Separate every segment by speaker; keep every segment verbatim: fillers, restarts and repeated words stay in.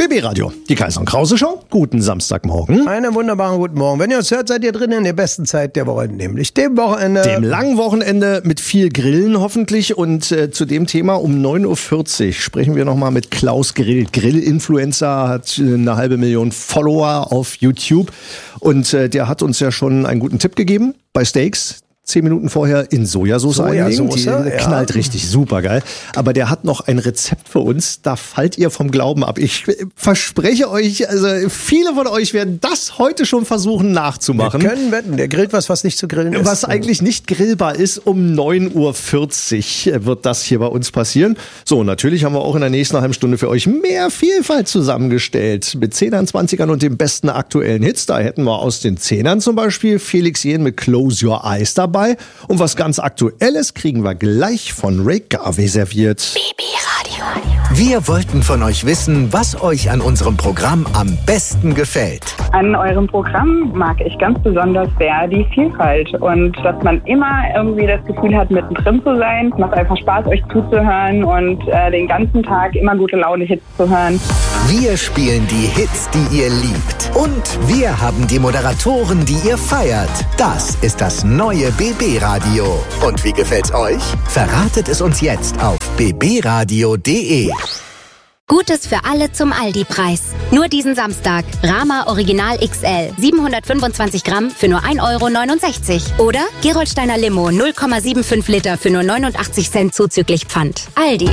Speaker 1: B-Radio, die Kaiser und Krause Show. Guten Samstagmorgen.
Speaker 2: Einen wunderbaren guten Morgen. Wenn ihr uns hört, seid ihr drin in der besten Zeit der Woche, nämlich dem Wochenende.
Speaker 1: Dem langen Wochenende mit viel Grillen hoffentlich. Und äh, zu dem Thema um neun Uhr vierzig sprechen wir nochmal mit Klaus Grill. Grill-Influencer, hat eine halbe Million Follower auf YouTube. Und äh, der hat uns ja schon einen guten Tipp gegeben bei Steaks. Zehn Minuten vorher in Sojasauce einlegen. Die knallt ja. richtig, super geil. Aber der hat noch ein Rezept für uns, da fallt ihr vom Glauben ab. Ich verspreche euch, also viele von euch werden das heute schon versuchen nachzumachen.
Speaker 2: Wir können wetten, der grillt was, was nicht zu grillen ist.
Speaker 1: Was eigentlich nicht grillbar ist, um neun Uhr vierzig wird das hier bei uns passieren. So, natürlich haben wir auch in der nächsten halben Stunde für euch mehr Vielfalt zusammengestellt. Mit Zehnern, Zwanzigern und den besten aktuellen Hits. Da hätten wir aus den Zehnern zum Beispiel Felix Jähn mit Close Your Eyes dabei. Und was ganz Aktuelles kriegen wir gleich von Ray Garvey serviert.
Speaker 3: B B-Radio. Wir wollten von euch wissen, was euch an unserem Programm am besten gefällt.
Speaker 4: An eurem Programm mag ich ganz besonders sehr die Vielfalt und dass man immer irgendwie das Gefühl hat, mittendrin zu sein. Es macht einfach Spaß, euch zuzuhören und äh, den ganzen Tag immer gute Laune-Hits zu hören.
Speaker 3: Wir spielen die Hits, die ihr liebt. Und wir haben die Moderatoren, die ihr feiert. Das ist das neue B B-Radio. Und wie gefällt's euch? Verratet es uns jetzt auf b b radio punkt d e.
Speaker 5: Gutes für alle zum Aldi-Preis. Nur diesen Samstag. Rama Original X L. siebenhundertfünfundzwanzig Gramm für nur ein Euro neunundsechzig. Oder Gerolsteiner Limo null Komma fünfundsiebzig Liter für nur neunundachtzig Cent zuzüglich Pfand. Aldi.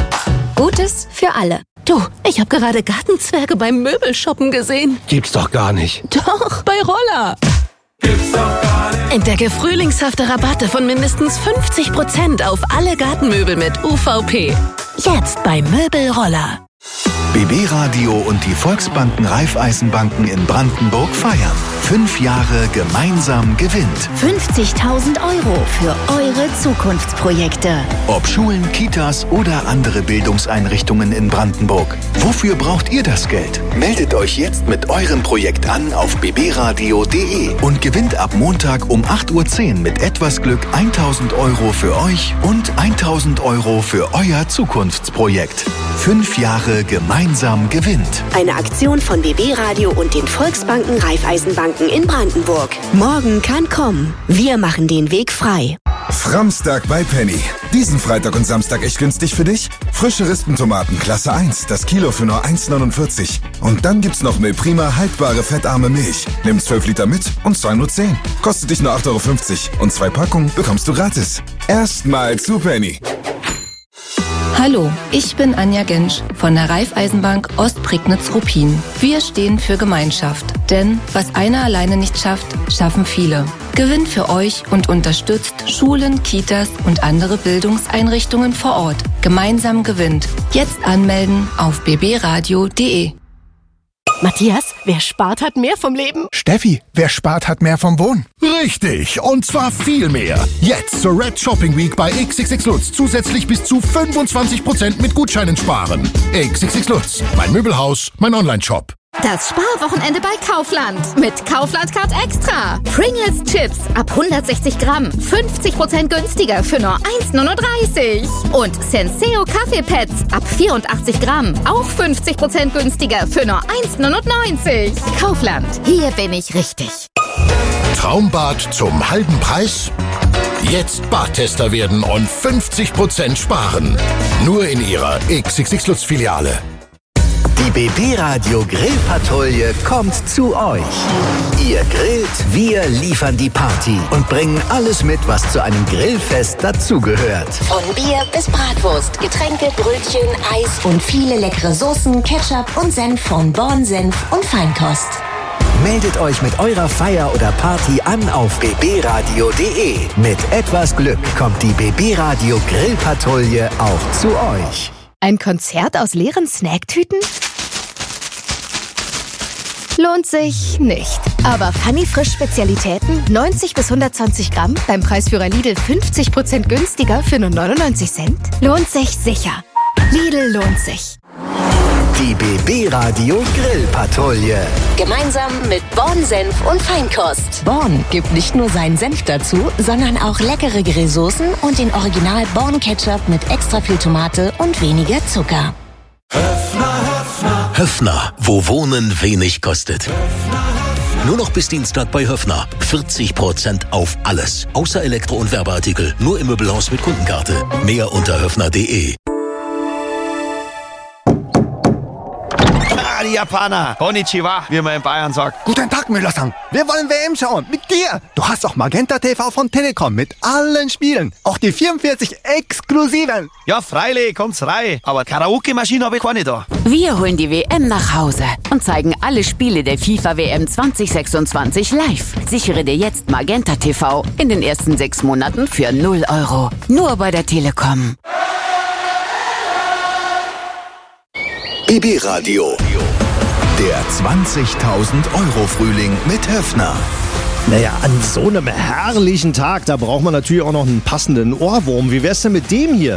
Speaker 5: Gutes für alle.
Speaker 6: Du, ich habe gerade Gartenzwerge beim Möbelshoppen gesehen.
Speaker 7: Gibt's doch gar nicht.
Speaker 6: Doch, bei Roller.
Speaker 7: Gibt's doch gar nicht.
Speaker 6: Entdecke frühlingshafte Rabatte von mindestens fünfzig Prozent auf alle Gartenmöbel mit U V P. Jetzt bei Möbelroller.
Speaker 8: B B-Radio und die Volksbanken Raiffeisenbanken in Brandenburg feiern. Fünf Jahre gemeinsam gewinnt.
Speaker 5: fünfzigtausend Euro für eure Zukunftsprojekte.
Speaker 8: Ob Schulen, Kitas oder andere Bildungseinrichtungen in Brandenburg. Wofür braucht ihr das Geld? Meldet euch jetzt mit eurem Projekt an auf b b radio punkt d e und gewinnt ab Montag um acht Uhr zehn mit etwas Glück tausend Euro für euch und tausend Euro für euer Zukunftsprojekt. Fünf Jahre gemeinsam gewinnt.
Speaker 5: Eine Aktion von B B-Radio und den Volksbanken Raiffeisenbanken in Brandenburg. Morgen kann kommen. Wir machen den Weg frei.
Speaker 9: Framstag bei Penny. Diesen Freitag und Samstag echt günstig für dich? Frische Rispentomaten Klasse eins, das Kilo für nur eins neunundvierzig. Und dann gibt's noch Milprima haltbare fettarme Milch. Nimm zwölf Liter mit und zahl nur zehn. Kostet dich nur acht Euro fünfzig und zwei Packungen bekommst du gratis. Erstmal zu Penny.
Speaker 10: Hallo, ich bin Anja Gensch von der Raiffeisenbank Ostprignitz-Ruppin. Wir stehen für Gemeinschaft, denn was einer alleine nicht schafft, schaffen viele. Gewinnt für euch und unterstützt Schulen, Kitas und andere Bildungseinrichtungen vor Ort. Gemeinsam gewinnt. Jetzt anmelden auf b b radio punkt d e.
Speaker 6: Matthias, wer spart, hat mehr vom Leben.
Speaker 11: Steffi, wer spart, hat mehr vom Wohnen. Richtig, und zwar viel mehr. Jetzt zur Red Shopping Week bei X X X Lutz zusätzlich bis zu fünfundzwanzig Prozent mit Gutscheinen sparen. X X X Lutz, mein Möbelhaus, mein Online-Shop.
Speaker 12: Das Sparwochenende bei Kaufland. Mit Kaufland Card Extra. Pringles Chips ab hundertsechzig Gramm. fünfzig Prozent günstiger für nur eins neununddreißig. Und Senseo Kaffeepads ab vierundachtzig Gramm. Auch fünfzig Prozent günstiger für nur eins neunundneunzig. Kaufland. Hier bin ich richtig.
Speaker 11: Traumbad zum halben Preis? Jetzt Badtester werden und fünfzig Prozent sparen. Nur in Ihrer X X X Lutz Filiale.
Speaker 3: Die B B-Radio Grillpatrouille kommt zu euch. Ihr grillt, wir liefern die Party und bringen alles mit, was zu einem Grillfest dazugehört.
Speaker 5: Von Bier bis Bratwurst, Getränke, Brötchen, Eis und viele leckere Soßen, Ketchup und Senf von Born Senf und Feinkost.
Speaker 3: Meldet euch mit eurer Feier oder Party an auf b b radio punkt d e. Mit etwas Glück kommt die B B-Radio Grillpatrouille auch zu euch.
Speaker 12: Ein Konzert aus leeren Snacktüten? Lohnt sich nicht. Aber Funny Frisch Spezialitäten, neunzig bis hundertzwanzig Gramm, beim Preisführer Lidl fünfzig Prozent günstiger für nur neunundneunzig Cent? Lohnt sich sicher. Lidl lohnt sich.
Speaker 3: Die B B-Radio Grillpatrouille.
Speaker 5: Gemeinsam mit Born Senf und Feinkost. Born gibt nicht nur seinen Senf dazu, sondern auch leckere Grillsoßen und den Original Born Ketchup mit extra viel Tomate und weniger Zucker.
Speaker 7: Höfner, Höfner.
Speaker 13: Höffner, wo Wohnen wenig kostet. Nur noch bis Dienstag bei Höffner. vierzig Prozent auf alles. Außer Elektro- und Werbeartikel. Nur im Möbelhaus mit Kundenkarte. Mehr unter höffner punkt de.
Speaker 14: Ah, die Japaner. Konnichiwa, wie man in Bayern sagt.
Speaker 15: Guten Tag, Müller-san. Wir wollen W M schauen. Mit dir. Du hast auch Magenta T V von Telekom mit allen Spielen. Auch die vierundvierzig exklusiven.
Speaker 14: Ja, freilich, kommt's rein. Aber Karaoke-Maschine habe ich keine da.
Speaker 16: Wir holen die W M nach Hause und zeigen alle Spiele der FIFA W M zwanzig sechsundzwanzig live. Sichere dir jetzt Magenta T V in den ersten sechs Monaten für null Euro. Nur bei der Telekom.
Speaker 8: B B Radio. Der zwanzigtausend Euro Frühling mit Höffner.
Speaker 1: Naja, an so einem herrlichen Tag, da braucht man natürlich auch noch einen passenden Ohrwurm. Wie wär's denn mit dem hier?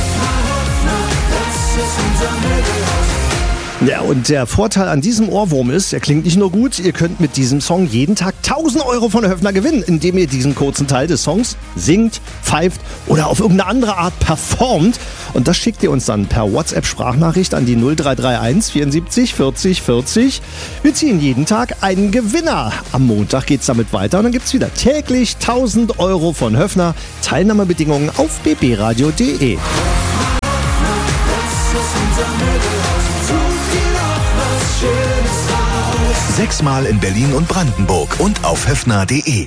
Speaker 1: Ja, und der Vorteil an diesem Ohrwurm ist, er klingt nicht nur gut, ihr könnt mit diesem Song jeden Tag tausend Euro von Höffner gewinnen, indem ihr diesen kurzen Teil des Songs singt, pfeift oder auf irgendeine andere Art performt. Und das schickt ihr uns dann per WhatsApp-Sprachnachricht an die null drei drei eins vierundsiebzig vierzig vierzig. Wir ziehen jeden Tag einen Gewinner. Am Montag geht's damit weiter und dann gibt's wieder täglich tausend Euro von Höffner. Teilnahmebedingungen auf b b radio punkt de.
Speaker 8: Sechsmal in Berlin und Brandenburg und auf höffner punkt de.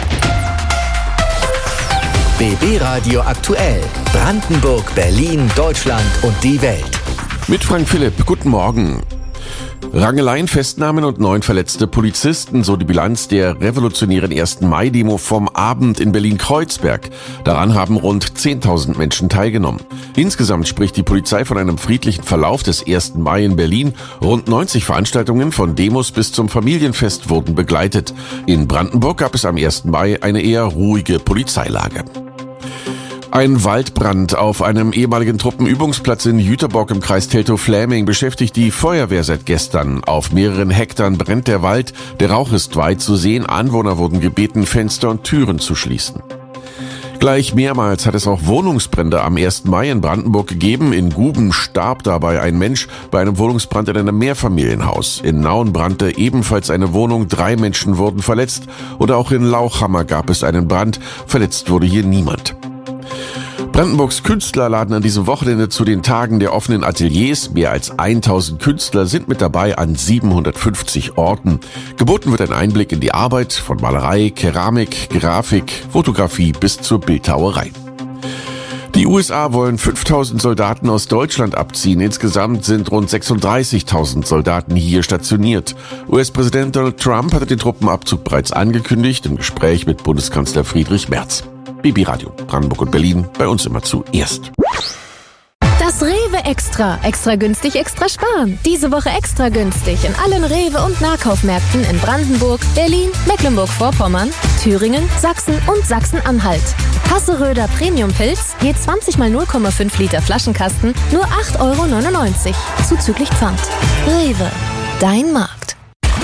Speaker 3: B B Radio aktuell. Brandenburg, Berlin, Deutschland und die Welt.
Speaker 17: Mit Frank Philipp, guten Morgen. Rangeleien, Festnahmen und neun verletzte Polizisten, so die Bilanz der revolutionären ersten Mai-Demo vom Abend in Berlin-Kreuzberg. Daran haben rund zehntausend Menschen teilgenommen. Insgesamt spricht die Polizei von einem friedlichen Verlauf des ersten Mai in Berlin. Rund neunzig Veranstaltungen von Demos bis zum Familienfest wurden begleitet. In Brandenburg gab es am ersten Mai eine eher ruhige Polizeilage. Ein Waldbrand auf einem ehemaligen Truppenübungsplatz in Jüterbock im Kreis Teltow-Fläming beschäftigt die Feuerwehr seit gestern. Auf mehreren Hektar brennt der Wald. Der Rauch ist weit zu sehen. Anwohner wurden gebeten, Fenster und Türen zu schließen. Gleich mehrmals hat es auch Wohnungsbrände am ersten Mai in Brandenburg gegeben. In Guben starb dabei ein Mensch bei einem Wohnungsbrand in einem Mehrfamilienhaus. In Nauen brannte ebenfalls eine Wohnung. Drei Menschen wurden verletzt. Und auch in Lauchhammer gab es einen Brand. Verletzt wurde hier niemand. Brandenburgs Künstler laden an diesem Wochenende zu den Tagen der offenen Ateliers. Mehr als tausend Künstler sind mit dabei an siebenhundertfünfzig Orten. Geboten wird ein Einblick in die Arbeit von Malerei, Keramik, Grafik, Fotografie bis zur Bildhauerei. Die U S A wollen fünftausend Soldaten aus Deutschland abziehen. Insgesamt sind rund sechsunddreißigtausend Soldaten hier stationiert. U S-Präsident Donald Trump hatte den Truppenabzug bereits angekündigt im Gespräch mit Bundeskanzler Friedrich Merz. B B Radio, Brandenburg und Berlin, bei uns immer zuerst.
Speaker 18: Das Rewe Extra. Extra günstig, extra sparen. Diese Woche extra günstig in allen Rewe- und Nahkaufmärkten in Brandenburg, Berlin, Mecklenburg-Vorpommern, Thüringen, Sachsen und Sachsen-Anhalt. Hasseröder Premium-Pilz, je zwanzig mal null Komma fünf Liter Flaschenkasten, nur acht Euro neunundneunzig, zuzüglich Pfand. Rewe, dein Markt.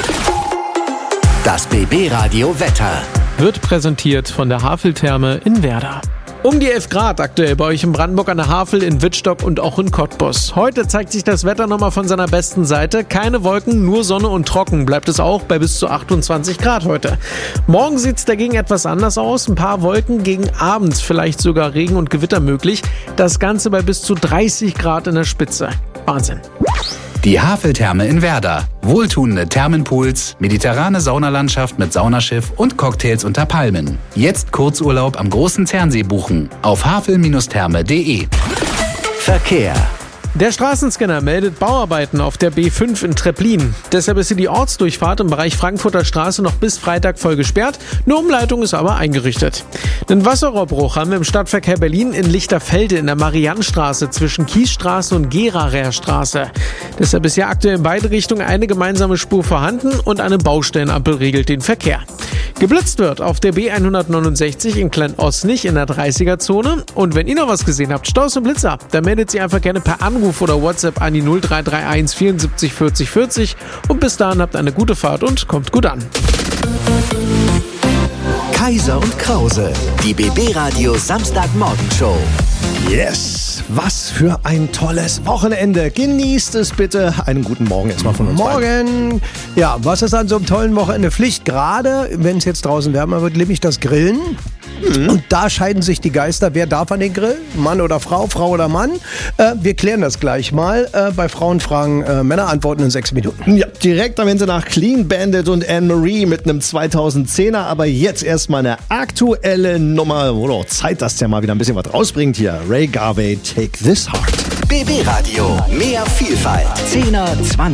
Speaker 3: Das B B Radio Wetter.
Speaker 19: Wird präsentiert von der Haveltherme in Werder. Um die elf Grad aktuell bei euch in Brandenburg an der Havel, in Wittstock und auch in Cottbus. Heute zeigt sich das Wetter nochmal von seiner besten Seite. Keine Wolken, nur Sonne und trocken bleibt es auch bei bis zu achtundzwanzig Grad heute. Morgen sieht es dagegen etwas anders aus. Ein paar Wolken, gegen abends vielleicht sogar Regen und Gewitter möglich. Das Ganze bei bis zu dreißig Grad in der Spitze. Wahnsinn.
Speaker 20: Die Haveltherme in Werder. Wohltuende Thermenpools, mediterrane Saunalandschaft mit Saunaschiff und Cocktails unter Palmen. Jetzt Kurzurlaub am Großen Zernsee buchen auf havel Therme punkt de.
Speaker 3: Verkehr.
Speaker 19: Der Straßenscanner meldet Bauarbeiten auf der B fünf in Treplin. Deshalb ist hier die Ortsdurchfahrt im Bereich Frankfurter Straße noch bis Freitag voll gesperrt. Eine Umleitung ist aber eingerichtet. Einen Wasserrohrbruch haben wir im Stadtverkehr Berlin in Lichterfelde in der Mariannstraße zwischen Kiesstraße und Gerarer Straße. Deshalb ist ja aktuell in beide Richtungen eine gemeinsame Spur vorhanden und eine Baustellenampel regelt den Verkehr. Geblitzt wird auf der B hundertneunundsechzig in Klein-Osnich in der dreißiger-Zone. Und wenn ihr noch was gesehen habt, Staus und Blitzer, dann meldet sie einfach gerne per Anruf oder WhatsApp an die null drei drei eins vierundsiebzig vierzig vierzig. Und bis dahin habt eine gute Fahrt und kommt gut an.
Speaker 3: Kaiser und Krause, die B B Radio Samstagmorgenshow.
Speaker 1: Yes, was für ein tolles Wochenende. Genießt es bitte. Einen guten Morgen erstmal von uns.
Speaker 2: Morgen. Ja, was ist an so einem tollen Wochenende Pflicht? Gerade, wenn es jetzt draußen wärmer wird, nämlich das Grillen. Mhm. Und da scheiden sich die Geister. Wer darf an den Grill? Mann oder Frau? Frau oder Mann? Äh, wir klären das gleich mal. Äh, bei Frauenfragen äh, Männer antworten in sechs Minuten.
Speaker 1: Ja, direkt am Ende nach Clean Bandit und Anne-Marie mit einem zweitausendzehner. Aber jetzt erstmal eine aktuelle Nummer. Oder Zeit, dass der mal wieder ein bisschen was rausbringt hier. Ray Garvey, Take This Heart.
Speaker 3: B B Radio. Mehr Vielfalt. Zehner, zwanziger.